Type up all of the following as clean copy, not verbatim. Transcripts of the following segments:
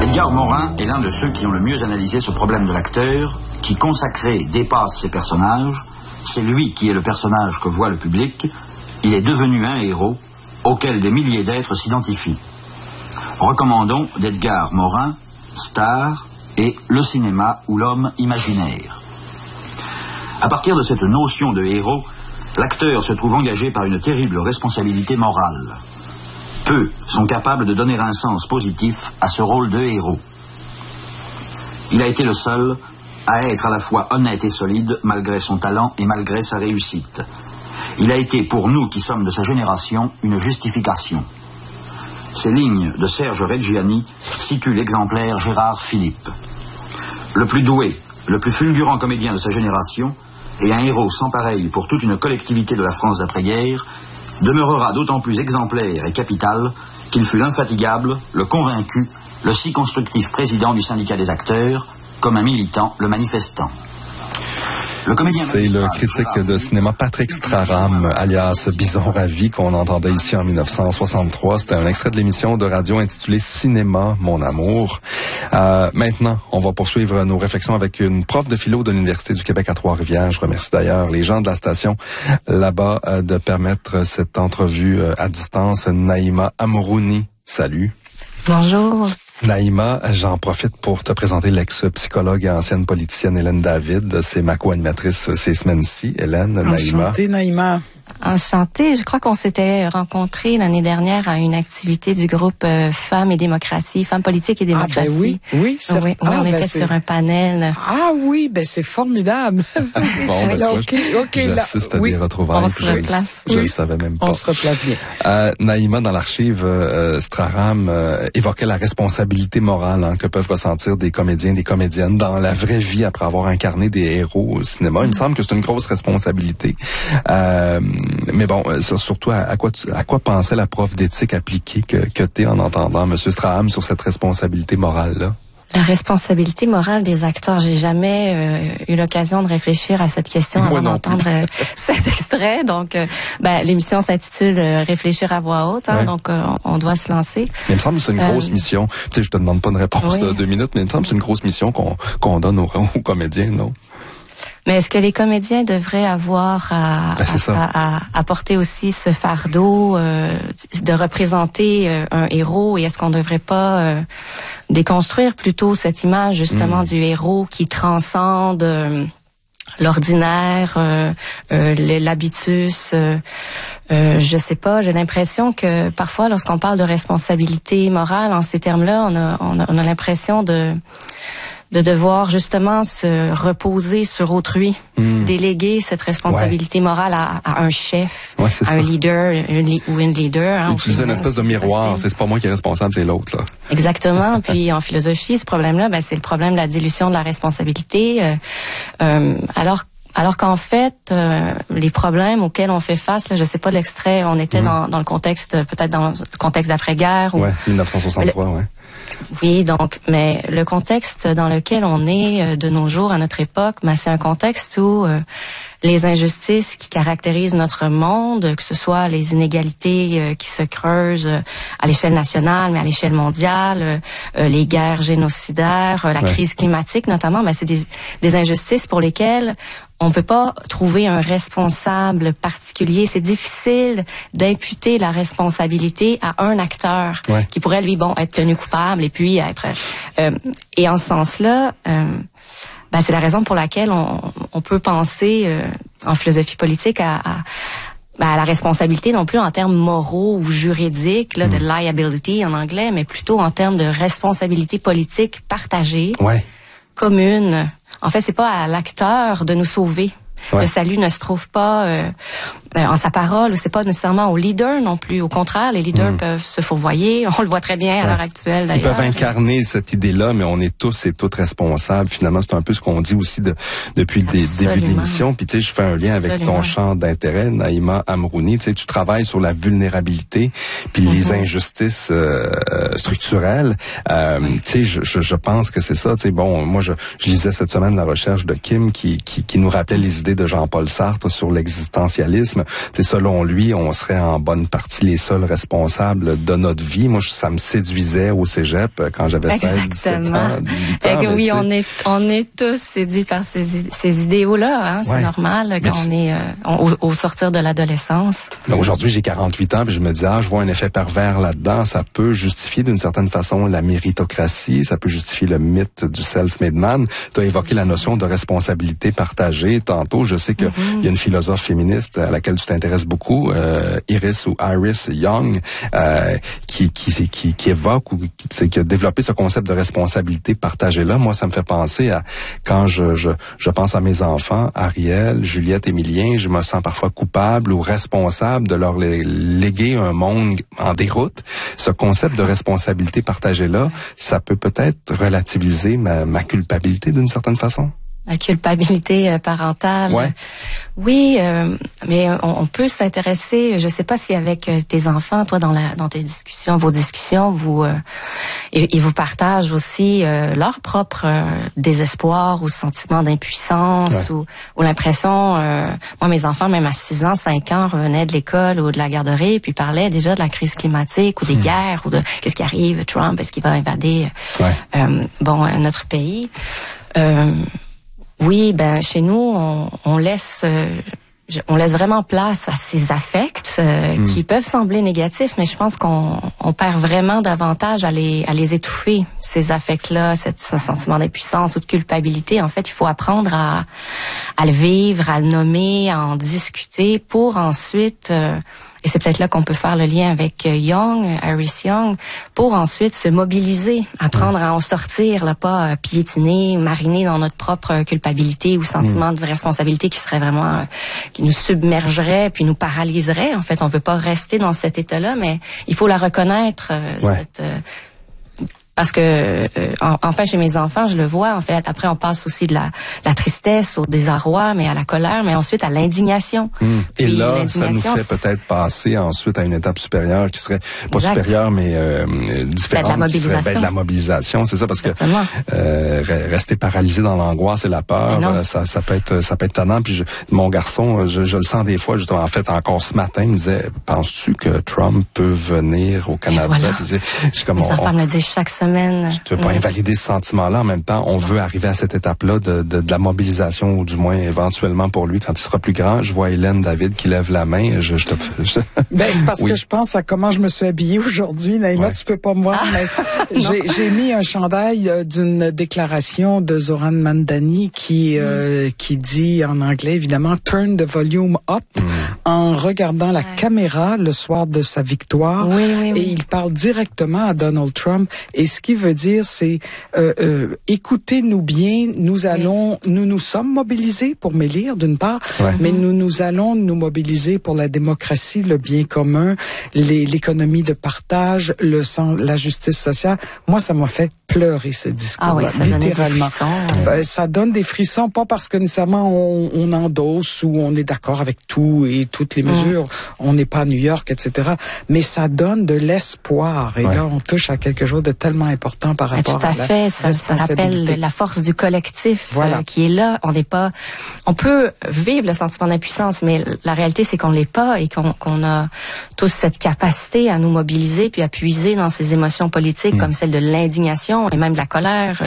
Edgar Morin est l'un de ceux qui ont le mieux analysé ce problème de l'acteur, qui consacré dépasse ses personnages. C'est lui qui est le personnage que voit le public. Il est devenu un héros auquel des milliers d'êtres s'identifient. Recommandons d'Edgar Morin, Star et Le cinéma ou l'homme imaginaire. À partir de cette notion de héros, l'acteur se trouve engagé par une terrible responsabilité morale. Peu sont capables de donner un sens positif à ce rôle de héros. Il a été le seul à être à la fois honnête et solide malgré son talent et malgré sa réussite. Il a été pour nous qui sommes de sa génération une justification. Ces lignes de Serge Reggiani situent l'exemplaire Gérard Philippe. Le plus doué, le plus fulgurant comédien de sa génération et un héros sans pareil pour toute une collectivité de la France d'après-guerre, demeurera d'autant plus exemplaire et capital qu'il fut l'infatigable, le convaincu, le si constructif président du syndicat des acteurs, comme un militant, le manifestant. C'est le critique de cinéma Patrick Straram, alias Bison Ravi, qu'on entendait ici en 1963. C'était un extrait de l'émission de radio intitulée Cinéma, mon amour. Maintenant, on va poursuivre nos réflexions avec une prof de philo de l'Université du Québec à Trois-Rivières. Je remercie d'ailleurs les gens de la station là-bas de permettre cette entrevue à distance. Naïma Amourouni, salut. Bonjour. Naïma, j'en profite pour te présenter l'ex-psychologue et ancienne politicienne Hélène David. C'est ma co-animatrice ces semaines-ci. Hélène, Naïma. Enchantée, Naïma. Enchantée. Je crois qu'on s'était rencontrés l'année dernière à une activité du groupe Femmes et démocratie, Femmes politiques et démocratie. Oui, on était sur un panel. Ah oui, c'est formidable. Bon, j'assiste à des retrouvailles. On se replace. Je le savais même pas. On se replace bien. Naïma, dans l'archive, Straram évoquait la responsabilité morale que peuvent ressentir des comédiens, des comédiennes dans la vraie vie après avoir incarné des héros au cinéma. Il me semble que c'est une grosse responsabilité. Mais bon, surtout à quoi pensait la prof d'éthique appliquée que t'es en entendant M. Strahan sur cette responsabilité morale-là? La responsabilité morale des acteurs. J'ai jamais eu l'occasion de réfléchir à cette question avant d'entendre cet extrait. Donc, l'émission s'intitule Réfléchir à voix haute. Donc, on doit se lancer. Mais il me semble que c'est une grosse mission. Tu sais, je te demande pas une réponse de 2 minutes, mais il me semble que c'est une grosse mission qu'on donne aux comédiens, non? Mais est-ce que les comédiens devraient avoir à porter aussi ce fardeau de représenter un héros, et est-ce qu'on ne devrait pas déconstruire plutôt cette image justement du héros qui transcende l'ordinaire, l'habitus, je sais pas, j'ai l'impression que parfois lorsqu'on parle de responsabilité morale en ces termes-là, on a l'impression de devoir justement se reposer sur autrui, déléguer cette responsabilité morale à un chef, à un leader ou une leader. Utiliser une espèce de miroir, c'est pas moi qui est responsable, c'est l'autre, là. Exactement. Puis en philosophie, ce problème-là, c'est le problème de la dilution de la responsabilité. Alors qu'en fait, les problèmes auxquels on fait face, là, je sais pas l'extrait, on était dans le contexte, peut-être dans le contexte d'après-guerre. 1963, Oui, donc, mais le contexte dans lequel on est de nos jours, à notre époque, c'est un contexte où les injustices qui caractérisent notre monde, que ce soit les inégalités qui se creusent à l'échelle nationale, mais à l'échelle mondiale, les guerres génocidaires, la crise climatique notamment, c'est des injustices pour lesquelles on peut pas trouver un responsable particulier. C'est difficile d'imputer la responsabilité à un acteur qui pourrait, lui, être tenu coupable et puis être... et en ce sens-là, c'est la raison pour laquelle on peut penser en philosophie politique à la responsabilité non plus en termes moraux ou juridiques, de liability en anglais, mais plutôt en termes de responsabilité politique partagée, commune. En fait, c'est pas à l'acteur de nous sauver. Le salut ne se trouve pas en sa parole, ou c'est pas nécessairement au leader non plus. Au contraire, les leaders peuvent se fourvoyer. On le voit très bien à l'heure actuelle, d'ailleurs. Ils peuvent incarner cette idée-là, mais on est tous et toutes responsables. Finalement, c'est un peu ce qu'on dit aussi depuis le début de l'émission. Puis tu sais, je fais un lien avec ton champ d'intérêt, Naïma Amourouni. Tu sais, tu travailles sur la vulnérabilité, puis les injustices structurelles. Tu sais, je pense que c'est ça. Tu sais, bon, moi, je lisais cette semaine la recherche de Kim qui nous rappelait les idées idée de Jean-Paul Sartre sur l'existentialisme. Selon lui, on serait en bonne partie les seuls responsables de notre vie. Moi, ça me séduisait au cégep quand j'avais 16, 17 ans, 18 ans. Oui, on est tous séduits par ces idéaux-là. Hein? C'est normal quand on est au sortir de l'adolescence. Mais aujourd'hui, j'ai 48 ans, puis je me dis, je vois un effet pervers là-dedans. Ça peut justifier d'une certaine façon la méritocratie, ça peut justifier le mythe du self-made man. Tu as évoqué la notion de responsabilité partagée. Tantôt, je sais qu'il y a une philosophe féministe à laquelle tu t'intéresses beaucoup, Iris Young, qui évoque ou qui a développé ce concept de responsabilité partagée-là. Moi, ça me fait penser à quand je pense à mes enfants, Ariel, Juliette, Émilien, je me sens parfois coupable ou responsable de leur léguer un monde en déroute. Ce concept de responsabilité partagée-là, ça peut peut-être relativiser ma culpabilité d'une certaine façon. La culpabilité parentale. Ouais. Oui, mais on peut s'intéresser, je sais pas si avec tes enfants, toi dans tes discussions, vos discussions, ils vous partagent aussi leur propre désespoir ou sentiment d'impuissance ou l'impression, moi mes enfants même à 6 ans, 5 ans revenaient de l'école ou de la garderie puis parlaient déjà de la crise climatique ou des guerres ou de qu'est-ce qui arrive, Trump, est-ce qu'il va invader notre pays. Oui, chez nous, on laisse vraiment place à ces affects qui peuvent sembler négatifs, mais je pense qu'on perd vraiment davantage à les étouffer, ces affects-là, ce sentiment d'impuissance ou de culpabilité. En fait, il faut apprendre à le vivre, à le nommer, à en discuter pour ensuite... et c'est peut-être là qu'on peut faire le lien avec Iris Young, pour ensuite se mobiliser, apprendre à en sortir, pas piétiner, mariner dans notre propre culpabilité ou sentiment de responsabilité qui serait vraiment, qui nous submergerait puis nous paralyserait. En fait, on veut pas rester dans cet état-là, mais il faut la reconnaître, parce que enfin chez mes enfants, je le vois, en fait, après on passe aussi de la tristesse au désarroi, mais à la colère, mais ensuite à l'indignation. Et là, ça nous fait peut-être passer ensuite à une étape supérieure qui serait pas supérieure mais différente, de la mobilisation. Qui serait de la mobilisation, c'est ça, parce que rester paralysé dans l'angoisse et la peur, ça peut être tannant. Puis mon garçon, je le sens des fois, justement, en fait, encore ce matin, il me disait, penses-tu que Trump peut venir au Canada? Mes enfants me le disent chaque semaine. Je ne veux pas invalider ce sentiment-là. En même temps, on veut arriver à cette étape-là de la mobilisation, ou du moins éventuellement pour lui, quand il sera plus grand. Je vois Hélène David qui lève la main. C'est parce que je pense à comment je me suis habillée aujourd'hui. Naïma, tu peux pas me voir, mais j'ai mis un chandail d'une déclaration de Zoran Mandani qui dit en anglais, évidemment, « Turn the volume up » en regardant la caméra le soir de sa victoire. Et il parle directement à Donald Trump. Et ce qui veut dire, c'est écoutez-nous bien. Nous nous sommes mobilisés pour m'élire d'une part, mais nous allons nous mobiliser pour la démocratie, le bien commun, l'économie de partage, la justice sociale. Moi, ça m'a fait pleurer ce discours-là, littéralement. Ça donne des frissons, pas parce que nécessairement on endosse ou on est d'accord avec tout et toutes les mesures. On n'est pas à New York, etc. Mais ça donne de l'espoir. Et là, on touche à quelque chose de tellement important par rapport à la responsabilité. Ça rappelle la force du collectif qui est là. On peut vivre le sentiment d'impuissance, mais la réalité, c'est qu'on l'est pas et qu'on a tous cette capacité à nous mobiliser puis à puiser dans ces émotions politiques comme celle de l'indignation et même de la colère.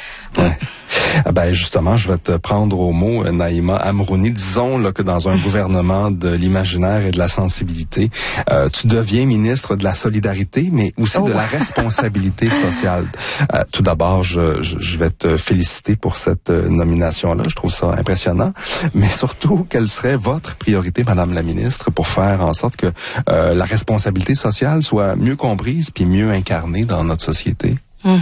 Justement, je vais te prendre au mot, Naïma Amrouni. Disons que dans un gouvernement de l'imaginaire et de la sensibilité, tu deviens ministre de la solidarité, mais aussi de la responsabilité sociale. Tout d'abord, je vais te féliciter pour cette nomination-là. Je trouve ça impressionnant. Mais surtout, quelle serait votre priorité, Madame la ministre, pour faire en sorte que la responsabilité sociale soit mieux comprise puis mieux incarnée dans notre société?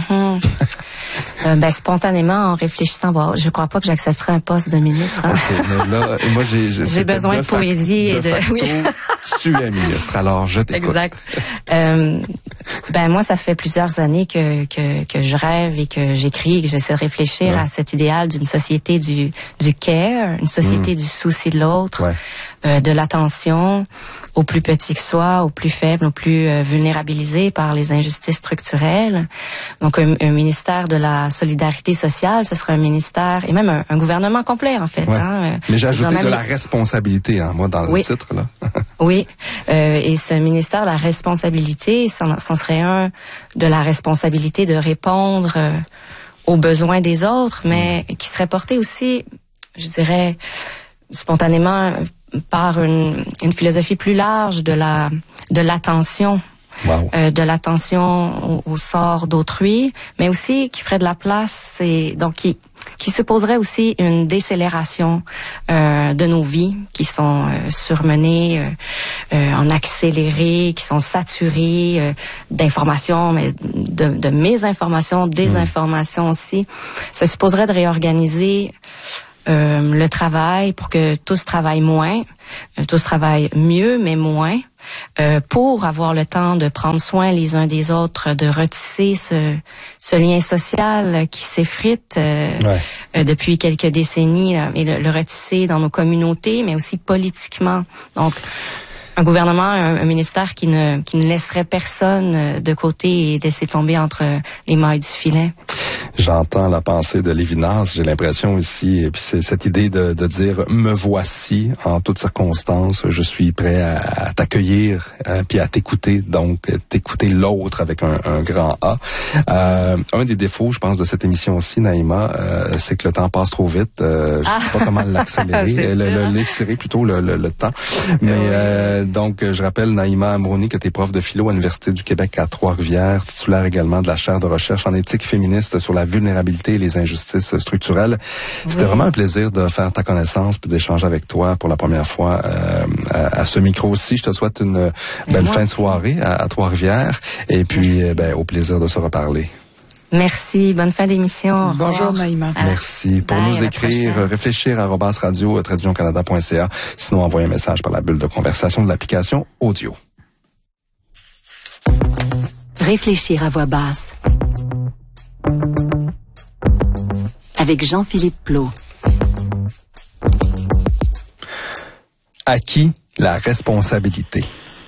Spontanément, en réfléchissant, je crois pas que j'accepterai un poste de ministre. Mais là, moi, j'ai besoin de poésie et de... Tu es ministre, alors je t'écoute. Exact. Ben moi, ça fait plusieurs années que je rêve et que j'écris et que j'essaie de réfléchir à cet idéal d'une société du care, une société du souci de l'autre, de l'attention aux plus petits que soi, aux plus faibles, aux plus vulnérabilisés par les injustices structurelles. Donc un ministère de la solidarité sociale, ce serait un ministère et même un gouvernement complet en fait. Mais j'ai ajouté de la responsabilité, moi dans le titre là. Oui, et ce ministère de la responsabilité, ça serait un de la responsabilité de répondre aux besoins des autres, mais qui serait porté aussi, je dirais, spontanément par une philosophie plus large de l'attention. Wow. De l'attention au sort d'autrui, mais aussi qui ferait de la place et donc qui supposerait aussi une décélération de nos vies qui sont surmenées en accéléré, qui sont saturées d'informations, mais de mésinformations, désinformations aussi. Ça supposerait de réorganiser le travail pour que tous travaillent moins, tous travaillent mieux mais moins. Pour avoir le temps de prendre soin les uns des autres, de retisser ce lien social qui s'effrite depuis quelques décennies et le retisser dans nos communautés, mais aussi politiquement. Donc, un gouvernement, un ministère qui ne laisserait personne de côté et laisser tomber entre les mailles du filet. J'entends la pensée de Lévinas, j'ai l'impression ici, et puis c'est cette idée de dire « me voici en toutes circonstances, je suis prêt à t'accueillir puis à t'écouter », donc t'écouter l'autre avec un grand A. Un des défauts, je pense, de cette émission aussi, Naïma, c'est que le temps passe trop vite. Je sais pas comment l'accélérer, l'étirer plutôt le temps. Mais donc, je rappelle, Naïma Amrouni, que tu es prof de philo à l'Université du Québec à Trois-Rivières, titulaire également de la chaire de recherche en éthique féministe sur la vulnérabilité et les injustices structurelles. C'était vraiment un plaisir de faire ta connaissance puis d'échanger avec toi pour la première fois à ce micro-ci. Je te souhaite une belle fin de soirée à Trois-Rivières et puis au plaisir de se reparler. Merci. Bonne fin d'émission. Bonjour, Naïma. Merci. Pour nous écrire, réfléchir@radio-canada.ca. Sinon, envoyez un message par la bulle de conversation de l'application audio. Réfléchir à voix basse. Avec Jean-Philippe Plot. À qui la responsabilité?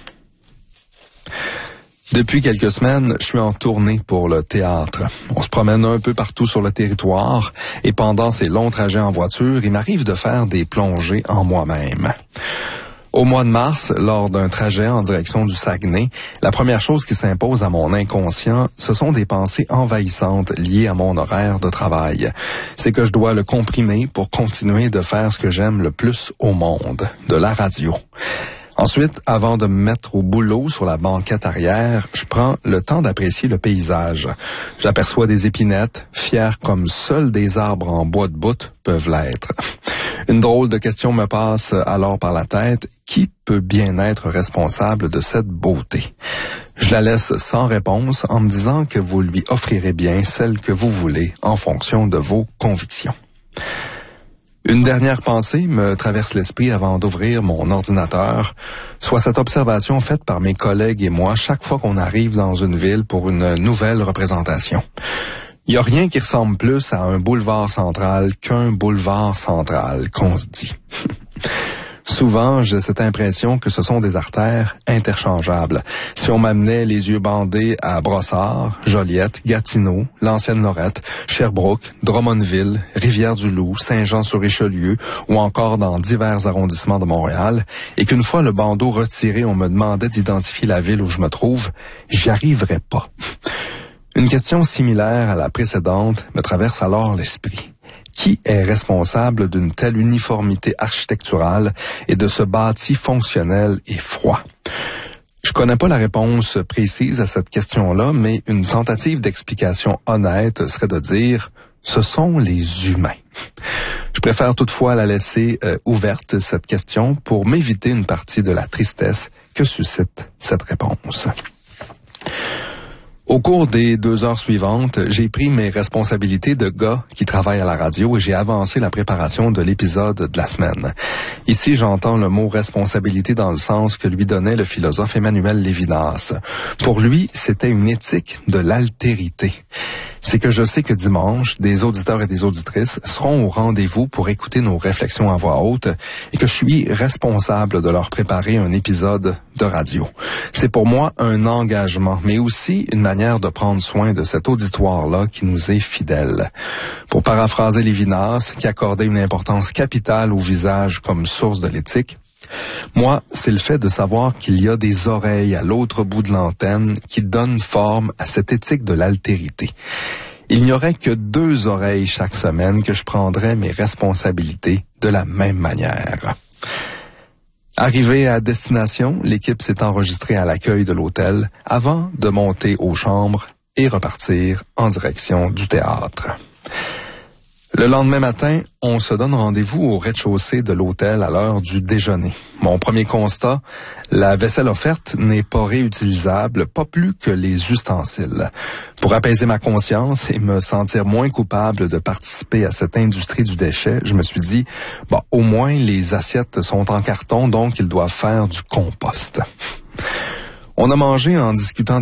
Depuis quelques semaines, je suis en tournée pour le théâtre. On se promène un peu partout sur le territoire et pendant ces longs trajets en voiture, il m'arrive de faire des plongées en moi-même. Au mois de mars, lors d'un trajet en direction du Saguenay, la première chose qui s'impose à mon inconscient, ce sont des pensées envahissantes liées à mon horaire de travail. C'est que je dois le comprimer pour continuer de faire ce que j'aime le plus au monde, de la radio. Ensuite, avant de me mettre au boulot sur la banquette arrière, je prends le temps d'apprécier le paysage. J'aperçois des épinettes, fières comme seuls des arbres en bois de bout peuvent l'être. Une drôle de question me passe alors par la tête. Qui peut bien être responsable de cette beauté? Je la laisse sans réponse en me disant que vous lui offrirez bien celle que vous voulez en fonction de vos convictions. Une dernière pensée me traverse l'esprit avant d'ouvrir mon ordinateur, soit cette observation faite par mes collègues et moi chaque fois qu'on arrive dans une ville pour une nouvelle représentation. Il n'y a rien qui ressemble plus à un boulevard central qu'un boulevard central, qu'on se dit. Souvent, j'ai cette impression que ce sont des artères interchangeables. Si on m'amenait les yeux bandés à Brossard, Joliette, Gatineau, l'Ancienne Lorette, Sherbrooke, Drummondville, Rivière-du-Loup, Saint-Jean-sur-Richelieu ou encore dans divers arrondissements de Montréal, et qu'une fois le bandeau retiré, on me demandait d'identifier la ville où je me trouve, j'y arriverais pas. Une question similaire à la précédente me traverse alors l'esprit. Qui est responsable d'une telle uniformité architecturale et de ce bâti fonctionnel et froid? Je connais pas la réponse précise à cette question-là, mais une tentative d'explication honnête serait de dire « ce sont les humains ». Je préfère toutefois la laisser ouverte, cette question, pour m'éviter une partie de la tristesse que suscite cette réponse. Au cours des 2 heures suivantes, j'ai pris mes responsabilités de gars qui travaille à la radio et j'ai avancé la préparation de l'épisode de la semaine. Ici, j'entends le mot responsabilité dans le sens que lui donnait le philosophe Emmanuel Lévinas. Pour lui, c'était une éthique de l'altérité. C'est que je sais que dimanche, des auditeurs et des auditrices seront au rendez-vous pour écouter nos réflexions à voix haute et que je suis responsable de leur préparer un épisode de radio. C'est pour moi un engagement, mais aussi une manière de prendre soin de cet auditoire-là qui nous est fidèle. Pour paraphraser Lévinas, qui accordait une importance capitale au visage comme source de l'éthique, moi, c'est le fait de savoir qu'il y a des oreilles à l'autre bout de l'antenne qui donnent forme à cette éthique de l'altérité. Il n'y aurait que 2 oreilles chaque semaine que je prendrais mes responsabilités de la même manière. Arrivé à destination, l'équipe s'est enregistrée à l'accueil de l'hôtel avant de monter aux chambres et repartir en direction du théâtre. Le lendemain matin, on se donne rendez-vous au rez-de-chaussée de l'hôtel à l'heure du déjeuner. Mon premier constat, la vaisselle offerte n'est pas réutilisable, pas plus que les ustensiles. Pour apaiser ma conscience et me sentir moins coupable de participer à cette industrie du déchet, je me suis dit, au moins les assiettes sont en carton, donc ils doivent faire du compost. On a mangé en discutant